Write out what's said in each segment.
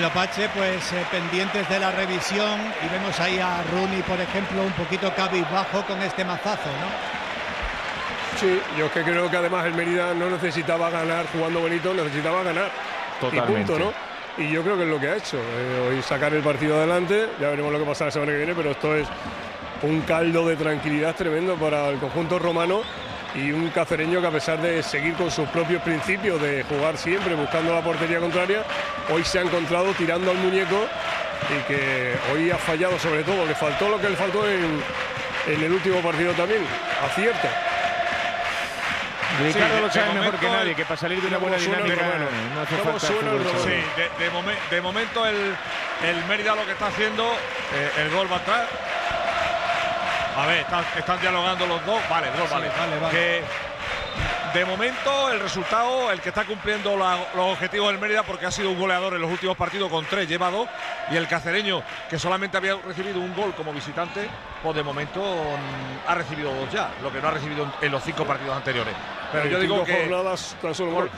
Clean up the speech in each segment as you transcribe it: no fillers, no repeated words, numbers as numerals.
Bueno, Pache, pues pendientes de la revisión, y vemos ahí a Rooney, por ejemplo, un poquito cabizbajo con este mazazo, ¿no? Sí, yo es que creo que además el Mérida no necesitaba ganar jugando bonito, necesitaba ganar. Totalmente. Y punto, ¿no? Y yo creo que es lo que ha hecho. Hoy sacar el partido adelante, ya veremos lo que pasa la semana que viene, pero esto es un caldo de tranquilidad tremendo para el conjunto romano y un cacereño que, a pesar de seguir con sus propios principios de jugar siempre buscando la portería contraria, hoy se ha encontrado tirando al muñeco, y que hoy ha fallado sobre todo. Le faltó lo que le faltó en el último partido también, acierto. Ricardo Sí, lo sabe de mejor que momento nadie, que para salir de una buena dinámica no hace ¿Cómo falta suena el fútbol romano? solo. Sí, de momento el Mérida lo que está haciendo, el gol va atrás. A ver, están dialogando los dos. Vale, el gol, Sí, vale. vale. Que de momento el resultado, el que está cumpliendo los objetivos del Mérida, porque ha sido un goleador en los últimos partidos con 3, lleva 2, y el cacereño, que solamente había recibido un gol como visitante, pues de momento ha recibido 2 ya, lo que no ha recibido en los 5 partidos anteriores. Pero yo digo que jornadas tan solo un gol.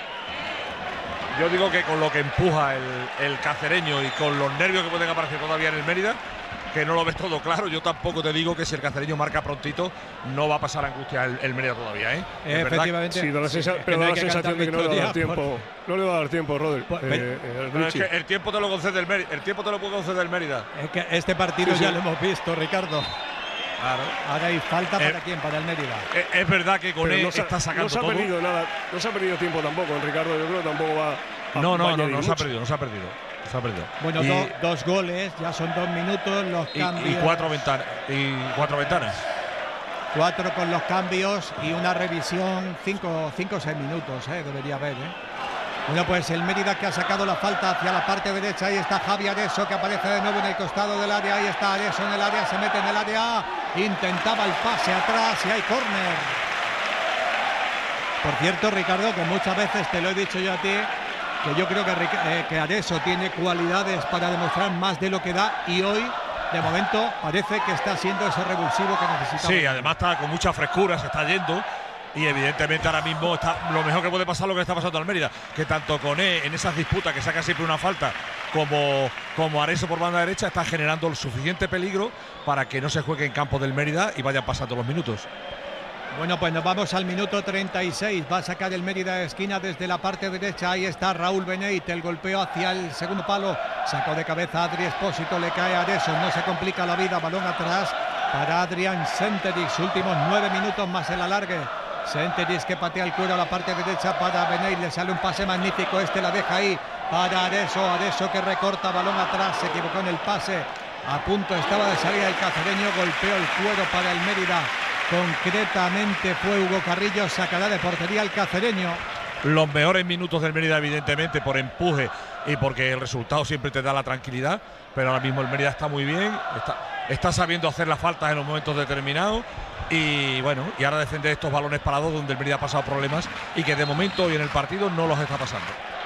yo digo que con lo que empuja el cacereño y con los nervios que pueden aparecer todavía en el Mérida, que no lo ves todo claro, yo tampoco te digo que si el cacereño marca prontito no va a pasar angustia el Mérida todavía, ¿eh? Es verdad. Efectivamente. Sí, da la Sí, pero no da hay la que sensación de que no le va a dar cantar tiempo. No le va a dar tiempo, Rodri. Pero es que el tiempo te lo concede el Mérida, el tiempo te lo puede conceder el Mérida. Es que este partido Sí, ya sí. lo hemos visto, Ricardo. Claro. Ahora hay falta para quién, para el Mérida. Es verdad que con Pero él no se, está sacando no se ha todo. perdido nada, no se ha perdido tiempo tampoco. En Ricardo, yo creo que tampoco va a No añadir se ha mucho. perdido, no se ha perdido. Se ha perdido. Bueno, Y- 2 goles, ya son 2 minutos, los cambios. y 4 ventanas. Y 4 ventanas. 4 con los cambios y una revisión, 5 o 6 minutos, debería haber. Bueno, pues el Mérida, que ha sacado la falta hacia la parte derecha. Ahí está Javi Areso, que aparece de nuevo en el costado del área. Ahí está Areso en el área, se mete en el área, intentaba el pase atrás y hay córner. Por cierto, Ricardo, que muchas veces te lo he dicho yo a ti, que yo creo que Areso tiene cualidades para demostrar más de lo que da, y hoy, de momento, parece que está siendo ese revulsivo que necesitamos. Sí, además está con mucha frescura, se está yendo. Y evidentemente ahora mismo está lo mejor que puede pasar, lo que está pasando al Mérida, que tanto Koné en esas disputas que saca siempre una falta, como Areso por banda derecha, está generando el suficiente peligro para que no se juegue en campo del Mérida y vayan pasando los minutos. Bueno, pues nos vamos al minuto 36. Va a sacar el Mérida de esquina desde la parte derecha. Ahí está Raúl Beneit. El golpeo hacia el segundo palo. Sacó de cabeza a Adri Espósito. Le cae a Areso. No se complica la vida. Balón atrás para Adrián Senterix. Últimos 9 minutos más el alargue. Senterix, que patea el cuero a la parte derecha para Beneit. Le sale un pase magnífico. Este la deja ahí para Areso. Areso, que recorta, balón atrás. Se equivocó en el pase. A punto estaba de salir el cacereño. Golpeó el cuero para el Mérida. Concretamente fue Hugo Carrillo. Sacará de portería el cacereño. Los mejores minutos del Mérida, evidentemente, por empuje y porque el resultado siempre te da la tranquilidad, pero ahora mismo el Mérida está muy bien, está sabiendo hacer las faltas en los momentos determinados, y bueno, y ahora defender estos balones parados donde el Mérida ha pasado problemas y que de momento hoy en el partido no los está pasando.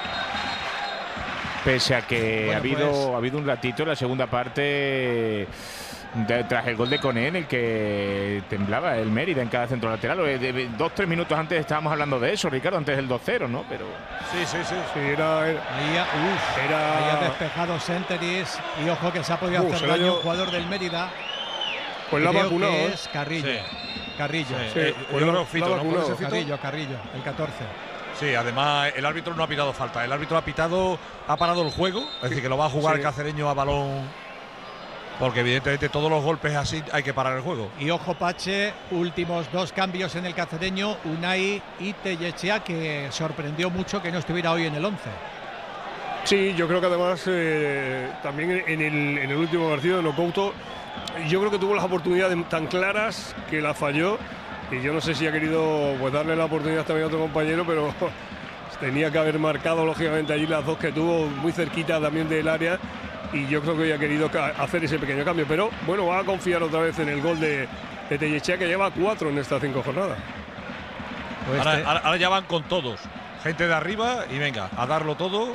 Pese a que Bueno, ha habido un ratito en la segunda parte, tras el gol de Koné, en el que temblaba el Mérida en cada centro lateral. 2-3 minutos antes estábamos hablando de eso, Ricardo, antes del 2-0, ¿no? Pero Sí. Sí, era Ahí ha despejado Senterix. Y ojo que se ha podido hacer se lo daño dio. un jugador del Mérida. pues la ha Creo vacunado. que ¿eh? es Carrillo. Sí. Carrillo. Sí. Sí, Yo pues creo la- Fito, la ¿no? vacunado. ¿Puede ser Fito? Carrillo, el 14. Sí, además el árbitro no ha pitado falta, el árbitro ha parado el juego, es decir, que lo va a jugar Sí. el cacereño a balón, porque evidentemente todos los golpes así hay que parar el juego. Y ojo, Pache, últimos 2 cambios en el cacereño. Unai y Tellechea, que sorprendió mucho que no estuviera hoy en el 11. Sí, yo creo que además también en el último partido, Nocouto, yo creo que tuvo las oportunidades tan claras que las falló. Y yo no sé si ha querido pues darle la oportunidad también a otro compañero, pero tenía que haber marcado lógicamente allí las 2 que tuvo muy cerquita también del área, y yo creo que hoy ha querido hacer ese pequeño cambio. Pero bueno, va a confiar otra vez en el gol de Tellechea, que lleva 4 en estas 5 jornadas. Pues Ahora ya van con todos, gente de arriba y venga, a darlo todo.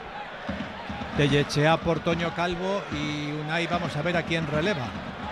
Tellechea por Toño Calvo y Unai, vamos a ver a quién releva.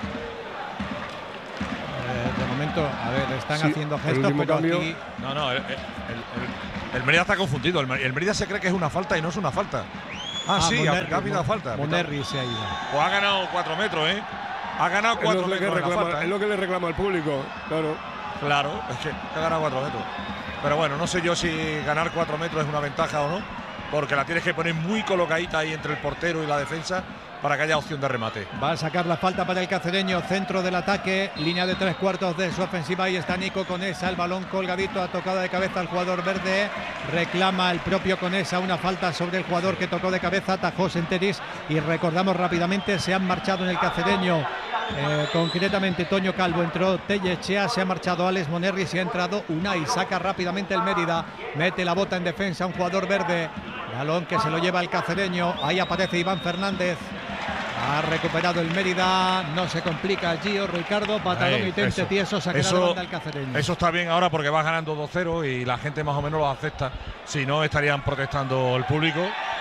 De momento, a ver, están Sí, haciendo el gestos, último pero cambio. aquí No, el Mérida está confundido, el Mérida se cree que es una falta y no es una falta. Sí, ha habido falta. Monerri se ha ido. Pues ha ganado 4 metros, ¿eh? Ha ganado 4 metros. Es lo que le reclama al público, claro. Claro, es que ha ganado 4 metros. Pero bueno, no sé yo si ganar 4 metros es una ventaja o no, porque la tienes que poner muy colocadita ahí entre el portero y la defensa para que haya opción de remate. Va a sacar la falta para el cacereño, centro del ataque, línea de 3/4 de su ofensiva. Ahí está Nico Conesa, el balón colgadito, ha tocado de cabeza al jugador verde. Reclama el propio Conesa una falta sobre el jugador que tocó de cabeza, atajó Senteris. Y recordamos rápidamente, se han marchado en el cacereño, concretamente Toño Calvo, entró Tellechea, se ha marchado Alex Monerri, se ha entrado Unai, saca rápidamente el Mérida, mete la bota en defensa, un jugador verde. Balón que se lo lleva el cacereño, ahí aparece Iván Fernández. Ha recuperado el Mérida, no se complica Gio, Ricardo, patadón y tente tieso, sacará la banda el cacereño. Eso está bien ahora porque va ganando 2-0 y la gente más o menos lo acepta. Si no, estarían protestando el público.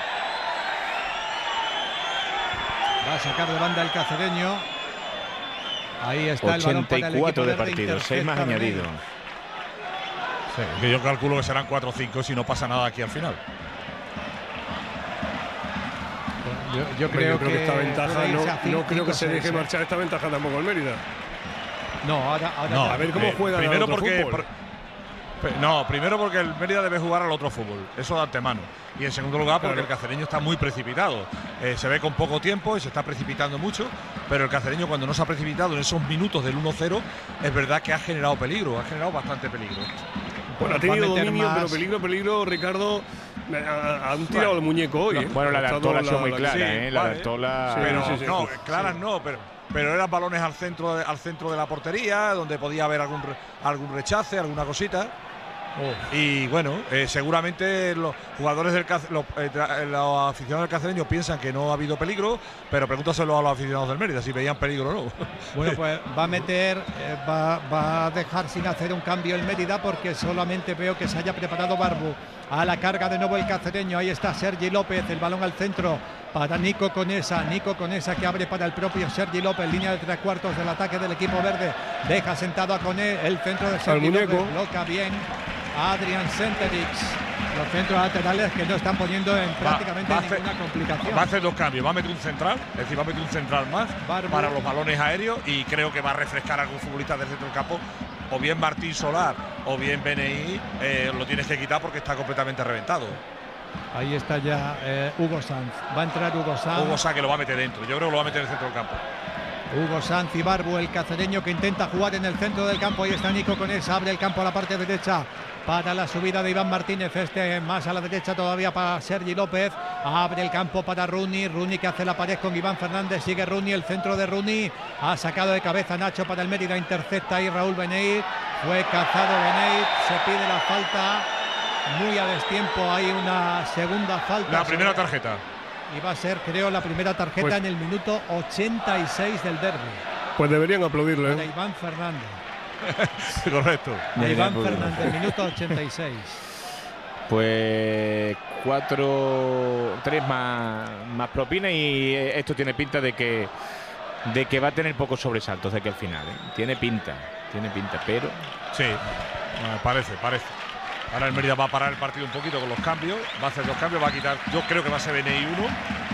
Va a sacar de banda el cacereño. Ahí está el balón para el equipo 84 de partido, 6 más añadidos. Sí, que yo calculo que serán 4 o 5 si no pasa nada aquí al final. Yo creo que esta ventaja no creo que se deje marchar esta ventaja tampoco el Mérida. No, ahora no, a ver cómo juega primero otro porque fútbol. primero porque el Mérida debe jugar al otro fútbol, eso de antemano. Y en segundo lugar porque el cacereño está muy precipitado. Se ve con poco tiempo y se está precipitando mucho, pero el cacereño cuando no se ha precipitado en esos minutos del 1-0, es verdad que ha generado peligro, ha generado bastante peligro. Bueno, ha tenido dominio, pero peligro, Ricardo. Han tirado el muñeco hoy. Bueno, la de Artola ha sido muy clara, la de Artola. Claras no, pero eran balones al centro de la portería, donde podía haber algún rechace, alguna cosita. Y bueno, seguramente los jugadores los aficionados del cacereño piensan que no ha habido peligro, pero pregúntaselo a los aficionados del Mérida si veían peligro o no. Bueno, pues va a dejar sin hacer un cambio el Mérida, porque solamente veo que se haya preparado Barbu. A la carga de nuevo el cacereño, ahí está Sergi López, el balón al centro para Nico Conesa que abre para el propio Sergi López, línea de 3/4 del ataque del equipo verde, deja sentado a Coné, el centro de Sergi López, bloca bien Adrián Senteric. Los centros laterales que no están poniendo en prácticamente ninguna complicación. Va a hacer 2 cambios, va a meter un central, es decir, va a meter un central más para los balones aéreos, y creo que va a refrescar a algún futbolista del centro del campo, o bien Martín Solar o bien BNI, lo tienes que quitar porque está completamente reventado. Ahí está ya Hugo Sanz, va a entrar Hugo Sanz que lo va a meter dentro, yo creo que lo va a meter en el centro del campo. Hugo Sanz y Barbu, el cacereño que intenta jugar en el centro del campo. Ahí está Nico Conesa, abre el campo a la parte derecha para la subida de Iván Martínez, más a la derecha todavía para Sergi López, abre el campo para Rooney que hace la pared con Iván Fernández, sigue Rooney, el centro de Rooney, ha sacado de cabeza Nacho para el Mérida, intercepta ahí Raúl Beneit, fue cazado Beneit, se pide la falta muy a destiempo, hay una segunda falta. La primera tarjeta. Y va a ser, creo, la primera tarjeta en el minuto 86 del derbi. Pues deberían aplaudirle. De Iván Fernández. Correcto. De Iván Fernández, minuto 86. Pues 3 más propina, y esto tiene pinta de que va a tener pocos sobresaltos de aquí al final. Tiene pinta, pero... Sí, parece. Ahora el Mérida va a parar el partido un poquito con los cambios, va a hacer 2 cambios, va a quitar, yo creo que va a ser BNI 1.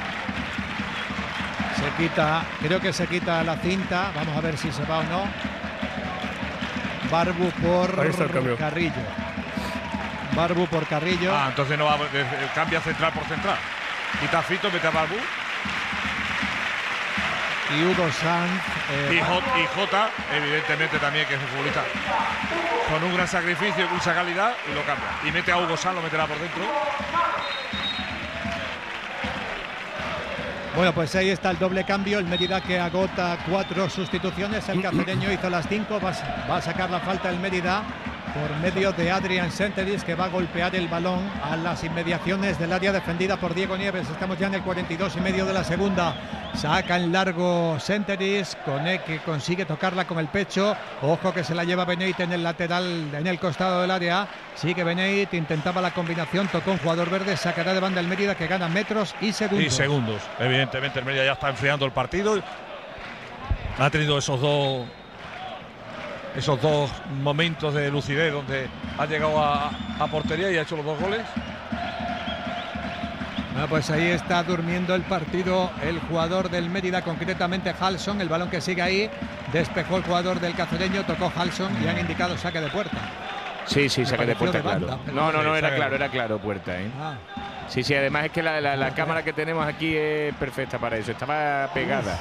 Creo que se quita la cinta, vamos a ver si se va o no. Barbu por Carrillo. Barbu por Carrillo. Entonces no va, cambia central por central. Quita a Fito, mete a Barbu. Y Hugo Sanz. Y Jota, evidentemente también, que es un futbolista con un gran sacrificio y mucha calidad, y lo cambia. Y mete a Hugo Sanz, lo meterá por dentro. Bueno, pues ahí está el doble cambio. El Mérida que agota 4 sustituciones. El cacereño hizo las 5. Va a sacar la falta el Mérida por medio de Adrián Senteris, que va a golpear el balón a las inmediaciones del área defendida por Diego Nieves. Estamos ya en el 42,5 de la segunda. Saca en largo Senteris, Coné que consigue tocarla con el pecho. Ojo que se la lleva Beneit en el lateral, en el costado del área. Sigue Beneit, intentaba la combinación, tocó un jugador verde, sacará de banda el Mérida, que gana metros y segundos. Evidentemente el Mérida ya está enfriando el partido. Ha tenido esos dos momentos de lucidez donde ha llegado a portería y ha hecho los 2 goles. Bueno, pues ahí está durmiendo el partido el jugador del Mérida, concretamente Halson. El balón que sigue ahí, despejó el jugador del Cacereño, tocó Halson y han indicado saque de puerta. Sí, saque de puerta, claro. No, era claro, puerta, ¿eh? Sí, además es que la cámara que tenemos aquí es perfecta para eso, estaba pegada.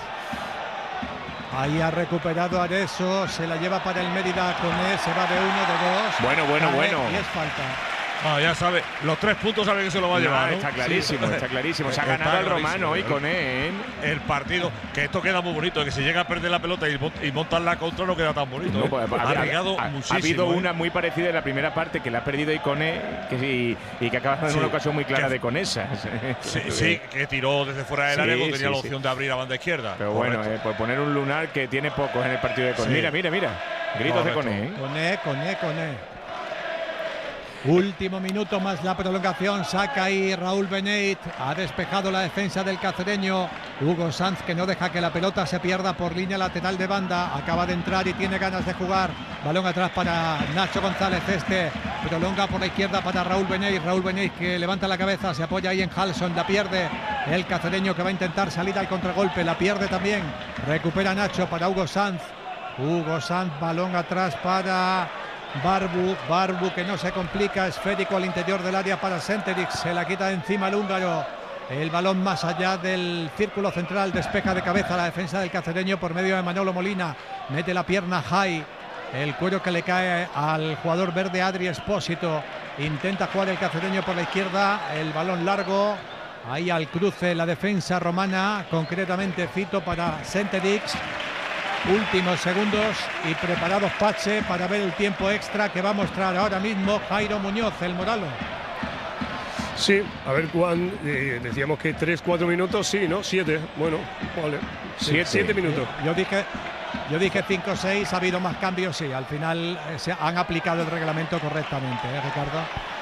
Ahí ha recuperado Areso, se la lleva para el Mérida con él, se va de 1, de 2. Bueno. Y es falta. Ya sabe, los 3 puntos sabe que se lo va a llevar, ¿no? Está clarísimo. Se ha ganado el Romano hoy con él. El partido, que esto queda muy bonito, que si llega a perder la pelota y montan la contra no queda tan bonito. No, pues, ha arriesgado muchísimo. Ha habido una muy parecida en la primera parte, que la ha perdido Iconé, y que acaba en una ocasión muy clara de Conesa. Sí, que tiró desde fuera del área, tenía la opción de abrir a banda izquierda. Pero bueno, por poner un lunar que tiene pocos en el partido de Coné. Mira. Gritos de Coné. Coné. Último minuto más la prolongación, saca ahí Raúl Beneit, ha despejado la defensa del cacereño. Hugo Sanz, que no deja que la pelota se pierda por línea lateral de banda, acaba de entrar y tiene ganas de jugar. Balón atrás para Nacho González, prolonga por la izquierda para Raúl Beneit, que levanta la cabeza, se apoya ahí en Halson, la pierde el cacereño, que va a intentar salir al contragolpe, la pierde también, recupera Nacho para Hugo Sanz, balón atrás para Barbu, que no se complica, esférico al interior del área para Senterix, se la quita de encima el húngaro. El balón más allá del círculo central, despeja de cabeza la defensa del cacereño por medio de Manolo Molina, mete la pierna high, el cuero que le cae al jugador verde Adri Espósito, intenta jugar el cacereño por la izquierda, el balón largo, ahí al cruce la defensa romana, concretamente Fito para Senterix. Últimos segundos y preparados Pache para ver el tiempo extra que va a mostrar ahora mismo Jairo Muñoz, el Moralo. Sí, a ver, Juan, decíamos que 3-4 minutos, sí, ¿no? 7, bueno, vale. 7 minutos. Yo dije 5-6, ha habido más cambios, sí, al final se han aplicado el reglamento correctamente, Ricardo.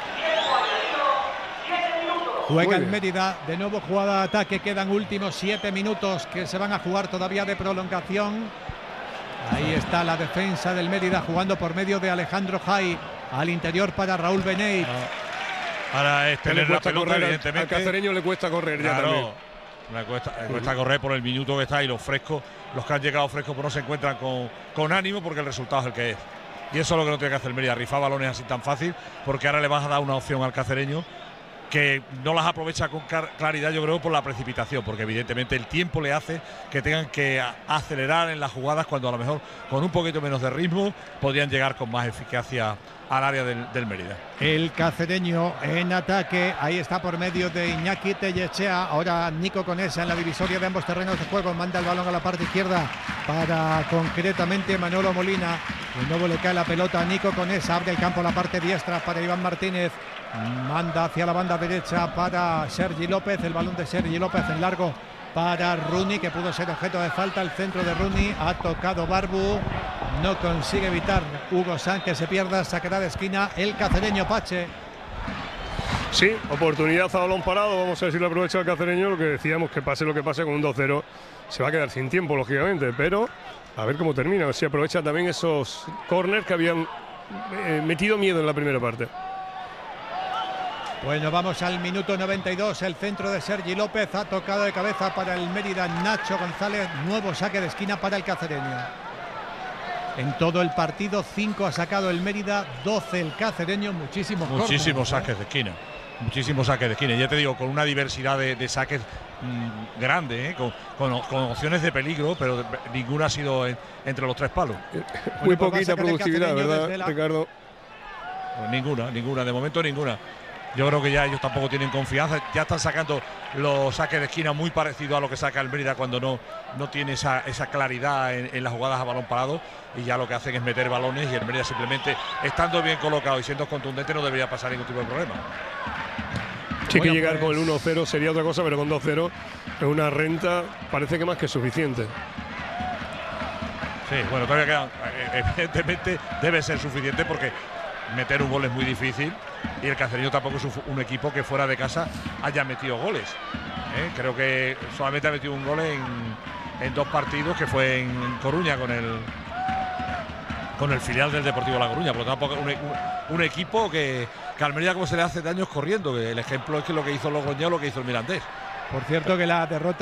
Juega el Mérida, de nuevo jugada de ataque, quedan últimos 7 minutos que se van a jugar todavía de prolongación. Ahí está la defensa del Mérida jugando por medio de Alejandro Jai, al interior para Raúl Beneit. Ahora es tener la pelota, correr, evidentemente. Al cacereño le cuesta correr ya también. Le cuesta correr por el minuto que está, y los que han llegado frescos pues no se encuentran con ánimo, porque el resultado es el que es. Y eso es lo que no tiene que hacer el Mérida, rifar balones así tan fácil, porque ahora le vas a dar una opción al cacereño que no las aprovecha con claridad, yo creo, por la precipitación, porque evidentemente el tiempo le hace que tengan que acelerar en las jugadas, cuando a lo mejor con un poquito menos de ritmo podrían llegar con más eficacia al área del Mérida. El cacereño en ataque, ahí está por medio de Iñaki Tellechea, ahora Nico Conesa en la divisoria de ambos terrenos de juego, manda el balón a la parte izquierda para concretamente Manolo Molina, de nuevo le cae la pelota a Nico Conesa, abre el campo a la parte diestra para Iván Martínez, manda hacia la banda derecha para Sergi López, el balón de Sergi López en largo para Rooney, que pudo ser objeto de falta, el centro de Rooney, ha tocado Barbu, no consigue evitar Hugo Sanz que se pierda, sacará de esquina el cacereño Pache. Sí, oportunidad a balón parado, vamos a ver si lo aprovecha el cacereño, lo que decíamos, que pase lo que pase con un 2-0, se va a quedar sin tiempo lógicamente, pero a ver cómo termina, a ver si aprovecha también esos córners que habían metido miedo en la primera parte. Bueno, vamos al minuto 92, el centro de Sergi López, ha tocado de cabeza para el Mérida Nacho González, nuevo saque de esquina para el cacereño. En todo el partido 5 ha sacado el Mérida, 12 el cacereño, muchísimos saques de esquina. Muchísimos saques de esquina, ya te digo, con una diversidad de saques grande, con opciones de peligro, pero ninguna ha sido entre los 3 palos. Muy poquita productividad, ¿verdad, Ricardo? Pues ninguna, de momento ninguna. Yo creo que ya ellos tampoco tienen confianza, ya están sacando los saques de esquina muy parecidos a lo que saca el Mérida cuando no tiene esa claridad en las jugadas a balón parado, y ya lo que hacen es meter balones, y el Mérida simplemente, estando bien colocado y siendo contundente, no debería pasar ningún tipo de problema. Sí, que llegar con el 1-0 sería otra cosa, pero con 2-0 es una renta, parece que más que suficiente. Sí, bueno, todavía queda, evidentemente debe ser suficiente, porque meter un gol es muy difícil, y el cacereño tampoco es un equipo que fuera de casa haya metido goles. Creo que solamente ha metido un gol en 2 partidos, que fue en Coruña con con el filial del Deportivo La Coruña. Por lo tanto, un equipo que Almería como se le hace de años corriendo. Que el ejemplo es que lo que hizo Logroñés, lo que hizo el Mirandés. Por cierto que la derrota